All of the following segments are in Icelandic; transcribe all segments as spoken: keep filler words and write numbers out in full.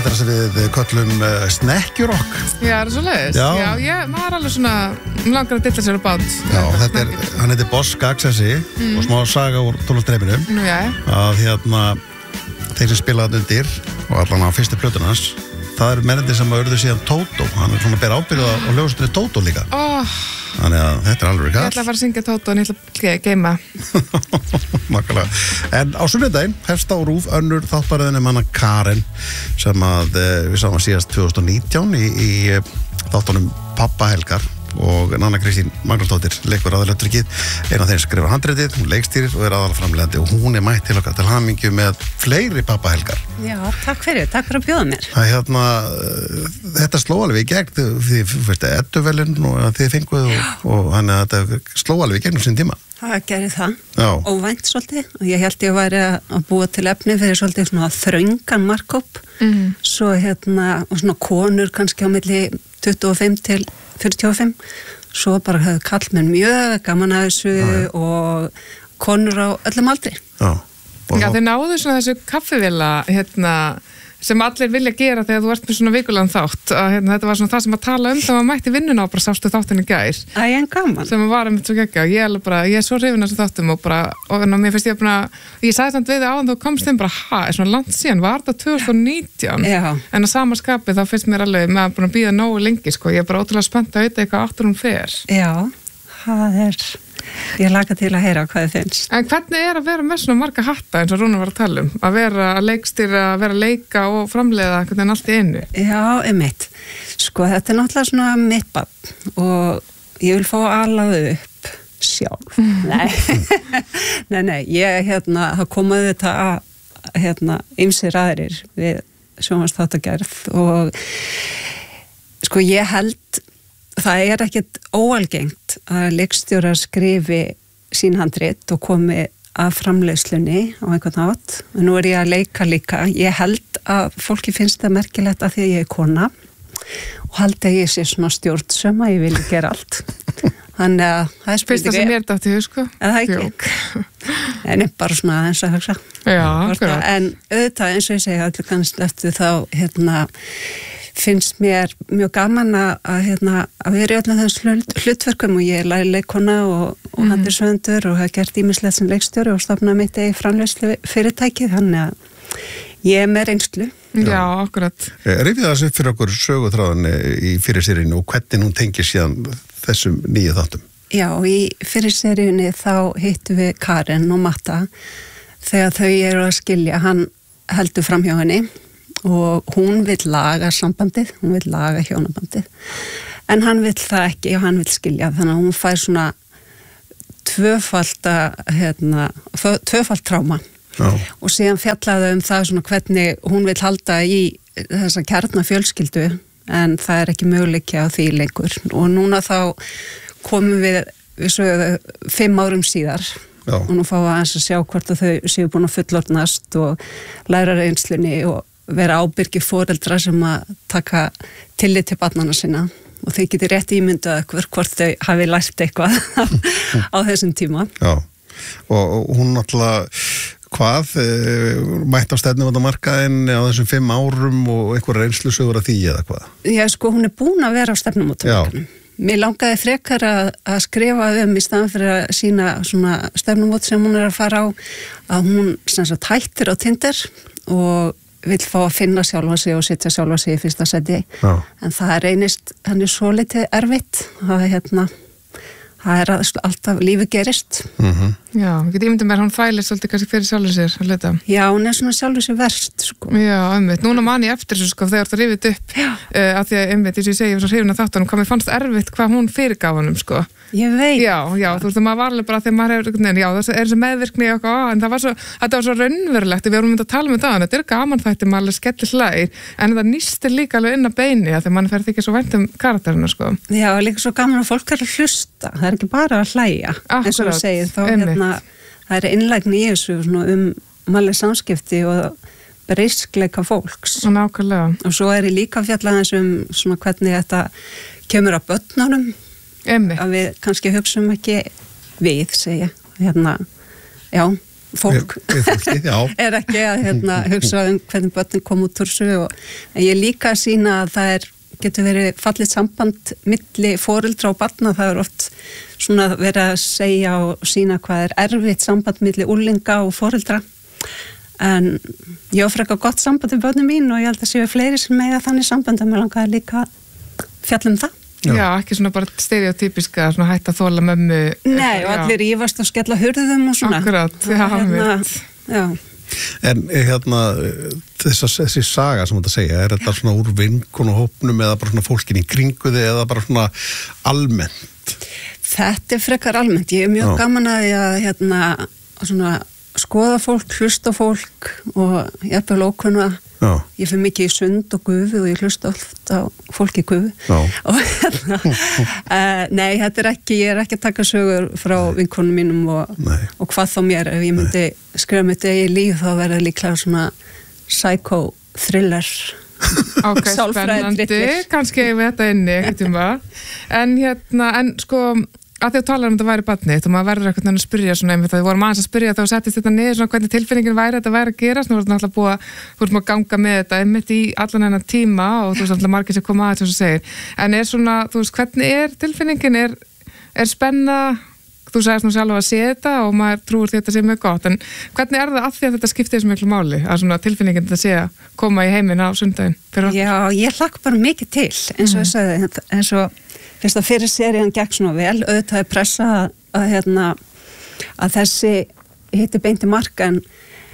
Þetta er það sem við köllum uh, snekkjurokk. Já, er það svo leiðist? Já. Já, ég, maður er alveg svona, langar að dilla sér á bát. Já, þetta er, hann heitir Boss Gagsessi mm. og smá saga úr tónlistreifinu. Nú, já. Að hérna, þeir sem spilaði undir og allan á fyrstu plötunans, það er mennandi sem að urðu síðan Tótó. Hann er svona að bera ábyrgð á hljóðstunni Tótó líka. Oh. Þannig að þetta er alveg kall. Ég ætla að fara að syngja Tótó en ég ætla að geima. Makkulega. En á sunnudaginn hefst á RÚV önnur þáttbæriðin um hana Karen sem að við sáum að síðast tvö þúsund og nítján í, í þáttunum Pappa Helgar og Nanna Kristín Magnúsdóttir leikur aðalhlutverkið, eina af þeim skrifar handritið, hún leikstýrir og er aðalframleiðandi og hún er mætt til okkar til hamingju með fleiri Pappa Helgar. Já, takk fyrir, takk fyrir að bjóða mér. Það er hérna, þetta sló alveg í gegn, þið fyrst edduvelin og þið fenguð og, og hann að þetta sló alveg í gegnum sín tíma. Það gerir það, Já. óvænt svolítið og ég held ég væri að búa til efni fyrir svolítið svona þröngan markup mm. svo hérna, og svona konur kannski á milli tuttugu og fimm til fjörutíu og fimm, svo bara hefur kallmenn mjög gaman að þessu Já, ja. og konur á öllum aldri. Já, Já, þeir náðu svona þessu kaffivilla hérna, sem allir vilja gera þegar þú ert með svona vikulegan þátt að hérna, þetta var svona það sem að tala um þegar maður mætti vinnuna og bara sástu þáttinni gær Æ, en gaman. sem var um þetta svo geggja og ég er bara, ég er svo hrifin af þessu þáttum og bara, og ná, mér finnst ég bara ég sagði samt við þig áðan þú komst þeim bara ha, er svona langt síðan, var þetta tvö þúsund og nítján Já. en á sama skapi þá finnst mér alveg með að búin að bíða nógu lengi sko, ég er bara ótrúlega spennt að vita eitthvað áttur hún fer. Já, það er ég laka til að heyra hvað þið finnst. En hvernig er að vera með svona marga hatta eins og Rúnar var að tala um, að vera að leikstýra, að vera að leika og framleiða hvernig allt í einu? Já, einmitt. Sko, þetta er náttúrulega svona mitt barn og ég vil fá að ala þau upp sjálf. Nei, nei, nei, ég hérna, það komaði þetta að hérna, ýmsir aðrir við sjónvarpsþáttagerð og sko, ég held það er ekkert óalgengt að leikstjórar skrifi sín handrit og komi að framleiðslunni á einhvern nátt. Nú er ég að leika líka. Ég held að fólki finnst það merkilegt að því að ég er kona og held að ég sé svona stjórnsöma, ég vil gera allt. Þannig að það er Fyrsta sem mér dátti hug, sko. Það er ekki. En bara svona eins að hugsa. Já, akkurat. En auðvitað eins og ég segja allir kannski eftir þá hérna finnst mér mjög gaman að, að, hérna, að vera í öllum þessum hlutverkum og ég er læri leikona og, og mm. handriðsöfundur og hef gert ýmislegt sem leikstjóri og stofnað mitt í framleiðslu fyrirtæki þannig að ég er með reynslu. Já, akkurat. Rifið það sér fyrir okkur söguþráðan í fyrirseríunni og hvernig hún tengir síðan þessum nýju þáttum? Já, í fyrirseríunni þá hittum við Karen og Matta þegar þau eru að skilja, hann heldur fram hjá henni og hún vill laga sambandið, hún vill laga hjónabandið en hann vill það ekki og hann vill skilja þannig að hún fær svona tvöfalt hérna, tvöfalt tráma Já. og síðan fjallaði um það svona hvernig hún vill halda í þessa kjarnafjölskyldu en það er ekki möguleiki á því lengur og núna þá komum við, við svo fimm árum síðar Já. og nú fáum við aðeins að sjá hvort að þau séu búin að fullorðnast og læra reynslunni og vera ábyrgi foreldra sem að taka tillit til barnanna sinna og þau geti rétt ímyndað ykkur hvort þau hafi lært eitthvað á þessum tíma. Já, og, og hún náttúrulega hvað, mætt á stefnumótamarkaðinn á þessum fimm árum og einhver reynslusögur að því eða hvað? Já, sko, hún er búin að vera á stefnumótamarkaðnum. Mér langaði frekar að, að skrifa um í staðan fyrir að sína svona stefnumót sem hún er að fara á að hún sem sagt hættir á Tinder og vill fá að finna sjálfa sig og setja sjálfa sig í fyrsta seti Já. en það reynist henni svo litið erfitt það er hérna það er alltaf lífi gerist mm-hmm. Já, ég get ímyndið mér hún fælist svolítið kannski fyrir sjálfur sér að hluta. Já, hún er svona sjálfur sér verst sko. Já, einmitt, núna man ég eftir þessu sko þegar það rifið upp uh, að því að einmitt, eins og ég segi, ég var svo hrifin af þáttunum hvað mér fannst erfitt hvað hún fyrirgaf honum sko. Ég veit. Já, já, þú veist að maður var alveg bara þegar maður hefur, já, það er þessi meðvirkni og eitthvað, en það var svo, þetta var svo raunverulegt við vorum myndið að tala um þetta, þetta er gaman þætti maður alveg skellir hlægir, en þetta nýstir líka alveg inn að beini að því mann fer þykja svo vænt um karakterina, sko. Já, líka svo gaman að fólk er að hlusta, það er ekki bara að hlæja, Akkurat, eins og þú segir, þá einmitt. hérna, það er innlægni í þessu svona, um mannleg samskipti og briskleika fólks. Nákvæmlega. Og svo er ég líka fjallað eins um svona hvernig þetta kemur að börnunum, Einmitt. að við kannski hugsum ekki við, segja, hérna, já, fólk Við, við fólkið, já. er ekki að hérna, hugsa um hvernig börnin kom út úr þessu og en ég líka að sína að það er, getur verið fallið samband milli foreldra og barna, það er oft svona verið að segja og sína hvað er erfitt samband milli úlinga og foreldra en ég á frekar gott samband við börnin mín og ég held að séu fleiri sem eiga þannig samband að mér langaði líka fjalla um það. Já. já, ekki svona bara stereotypiska, svona hætt að þóla mömmu. Nei, og allir ívast og skella hurðum og svona. Akkurat, já, hérna, já. En hérna, þess, þessi saga sem þetta segja, er þetta svona úr vinkun og hópnum eða bara svona fólkin í kringu þig eða bara svona almennt? Þetta er frekar almennt. Ég er mjög já. gaman að ég að hérna, svona skoða fólk, hlusta fólk og ég er bara lókunna. Já. Ég fyrir mikið í sund og gufu og ég hlusta oft á fólk í gufu og hérna, uh, nei, þetta er ekki, ég er ekki að taka sögur frá vinkonum mínum og, og hvað þá mér, ef ég myndi skrifa mitt í líf þá verður líklega svona psycho thriller ok, spennandi, kannski ég veit þetta inni ekkert um það, en hérna en sko að því að tala um þetta væri barnið og maður verður eitthvað að spyrja svona einmitt að við vorum aðeins að spyrja þá settist þetta niður svona hvernig tilfinningin væri þetta væri að gerast, nú voru þetta náttúrulega búið að þú erum að ganga með þetta einmitt í allan hennar tíma og þú veist alltaf margir sem koma að þessu segir, en er svona, þú veist, hvernig er tilfinningin, er, er spenna, þú sagðist nú sjálf að sé þetta og maður trúir því að þetta sé mjög gott, en hvernig er það að því að þetta skiptir þessu miklu máli, að svona tilfinningin þetta sé að koma í heiminn á sundaginn? Já, ég hlakka bara mikið til, eins og ég sagði, eins og fyrst að fyrir serían gekk svona vel, auðvitað er pressa að, að, hérna, að þessi hitti beint í mark en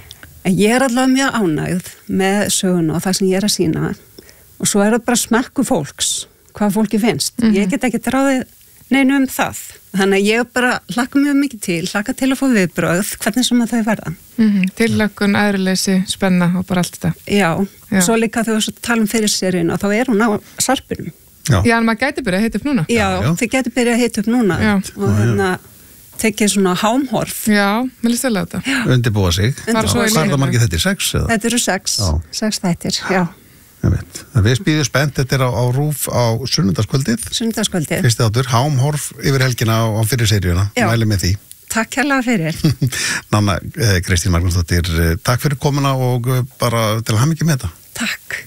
ég er allavega mjög ánægð með söguna og það sem ég er að sína og svo er það bara smekku fólks, hvað fólki finnst. Mm-hmm. Ég get ekki ráðið neinu um það. Þannig að ég bara hlakka mjög mikið til, hlakka til að fá viðbrögð, hvernig sem að þau verða. Mm-hmm. Tillökkun, æðruleysi, spenna og bara allt þetta. Já, Já. Svo líka þegar við talum fyrir seríun og þá er hún á sarpinum. Já, já en maður gæti byrja að hita upp núna. Já, já. Þið gæti byrja að hita upp núna já. Og hérna tekið svona hámhorf. Já, mér líst vel að þetta. Undirbúa sig. Hvað er það margir þetta? Sex? Eða? Þetta eru sex, já. sex þættir, já. Ég veit. Við spýðum spennt, þetta er á, á rúf á sunnudagskvöldið. Sunnudagskvöldið. Fyrsti þáttur, hámhorf yfir helgina á, á fyrir seríuna. Mæli með því. Takk hérlega fyrir. Nanna, eh, Kristín Magnúsdóttir, takk fyrir komuna og bara til að hafa mikið með þetta. Takk.